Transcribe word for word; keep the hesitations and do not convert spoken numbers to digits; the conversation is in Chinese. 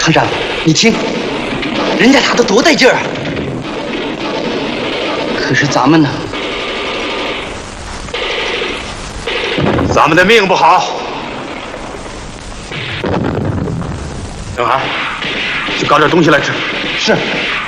唐山，你听，人家打的多带劲儿啊！可是咱们呢？ 咱们的命不好。郑涵，去搞点东西来吃。 是。